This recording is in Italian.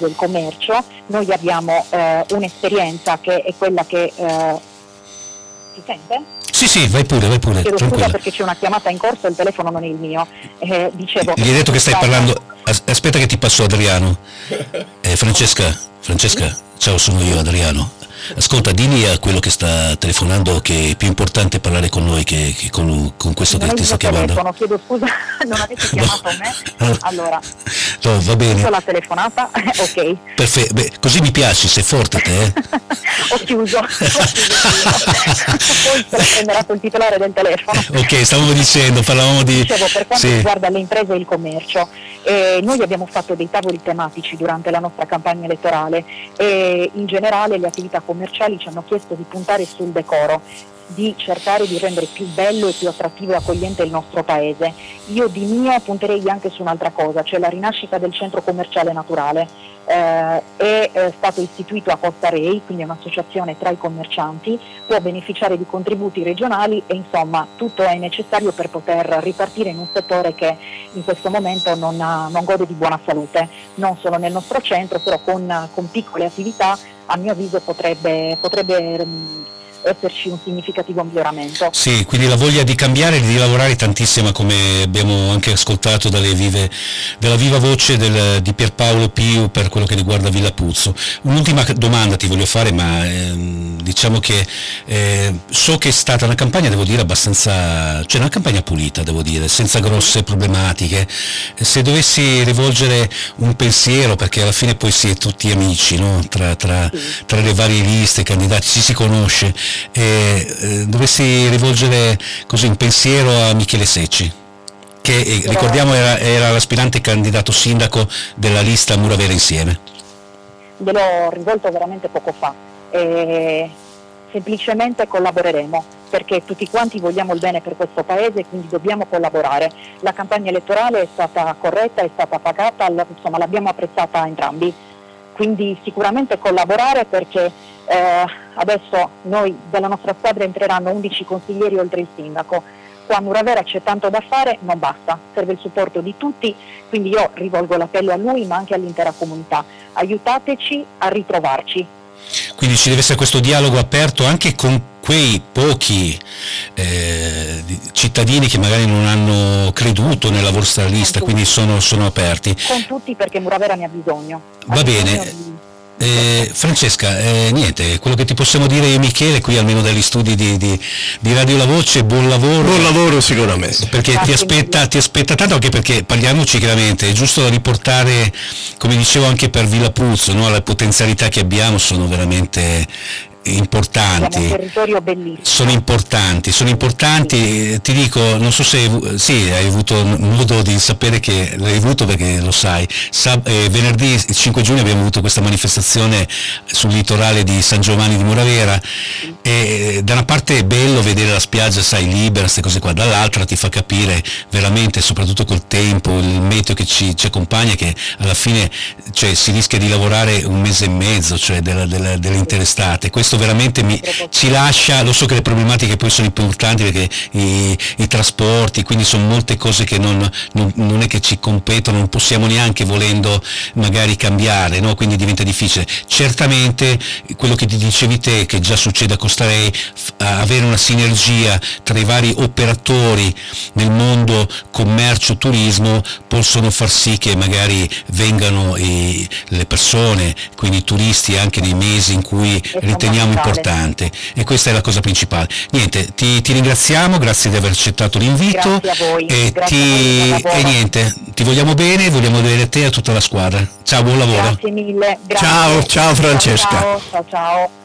utilizzo il commercio. Noi abbiamo un'esperienza che è quella che si sente? Sì, vai pure, Chiedo tranquilla. scusa perché c'è una chiamata in corso e il telefono non è il mio. Dicevo, Gli hai detto che stai parlando. Aspetta che ti passo Adriano. Francesca, ciao, sono io Adriano. Ascolta, digli a quello che sta telefonando che è più importante parlare con noi che con questo che ti sta chiamando. Chiedo scusa, non avete chiamato me? Allora, no, va bene. la telefonata, ok. Perfetto, così mi piaci, sei forte te. Ho chiuso. Poi se la prenderà sul titolare del telefono. Ok, parlavamo di... Dicevo, per quanto riguarda le imprese e il commercio, noi abbiamo fatto dei tavoli tematici durante la nostra campagna elettorale e in generale le attività commerciali ci hanno chiesto di puntare sul decoro, di cercare di rendere più bello e più attrattivo e accogliente il nostro paese. Io di mio punterei anche su un'altra cosa, cioè la rinascita del centro commerciale naturale. È stato istituito a Costa Rei, quindi è un'associazione tra i commercianti, può beneficiare di contributi regionali e insomma tutto è necessario per poter ripartire in un settore che in questo momento non gode di buona salute, non solo nel nostro centro, però con piccole attività a mio avviso potrebbe esserci un significativo miglioramento. Sì, quindi la voglia di cambiare e di lavorare tantissima, come abbiamo anche ascoltato della viva voce di Pierpaolo Piu per quello che riguarda Villa Puzzo. Un'ultima domanda ti voglio fare, ma diciamo che so che è stata una campagna, devo dire, cioè una campagna pulita, devo dire, senza grosse problematiche. Se dovessi rivolgere un pensiero, perché alla fine poi si è tutti amici, no? Tra le varie liste, i candidati, ci si conosce, dovessi rivolgere così un pensiero a Michele Secci, che ricordiamo era l'aspirante candidato sindaco della lista Muravera Insieme. Gliel'ho rivolto veramente poco fa, semplicemente collaboreremo perché tutti quanti vogliamo il bene per questo paese, quindi dobbiamo collaborare. La campagna elettorale è stata corretta, è stata pagata, insomma l'abbiamo apprezzata entrambi, quindi sicuramente collaborare perché adesso noi dalla nostra squadra entreranno 11 consiglieri oltre il sindaco. Qua a Muravera c'è tanto da fare, non basta, serve il supporto di tutti, quindi io rivolgo l'appello a lui ma anche all'intera comunità, aiutateci a ritrovarci. Quindi ci deve essere questo dialogo aperto anche con quei pochi cittadini che magari non hanno creduto nella vostra lista, quindi sono aperti. Con tutti, perché Muravera ne ha bisogno. Va bene. Francesca, niente, quello che ti possiamo dire io e Michele qui almeno dagli studi di Radio La Voce, buon lavoro sicuramente, perché ti aspetta tanto, anche perché parliamoci chiaramente, è giusto riportare, come dicevo anche per Villa Puzzo, no? Le potenzialità che abbiamo sono veramente importanti, un territorio bellissimo. Sono importanti, ti dico, non so se hai avuto modo di sapere che l'hai avuto, perché lo sai, venerdì 5 giugno abbiamo avuto questa manifestazione sul litorale di San Giovanni di Muravera e da una parte è bello vedere la spiaggia, sai, libera, queste cose qua, dall'altra ti fa capire veramente, soprattutto col tempo, il meteo che ci accompagna, che alla fine cioè, si rischia di lavorare un mese e mezzo, cioè dell'intera estate. Questo veramente ci lascia, lo so che le problematiche poi sono importanti perché i trasporti, quindi sono molte cose che non è che ci competono, non possiamo neanche volendo magari cambiare, no? Quindi diventa difficile. Certamente quello che ti dicevi te, che già succede a Costa Rei, avere una sinergia tra i vari operatori nel mondo commercio, turismo, possono far sì che magari vengano le persone, quindi i turisti, anche nei mesi in cui riteniamo importante, e questa è la cosa principale. Niente, ti ringraziamo, grazie di aver accettato l'invito. Grazie a voi, e niente, ti vogliamo bene a te e a tutta la squadra. Ciao, buon lavoro. Grazie mille. Grazie. Ciao Francesca. Ciao.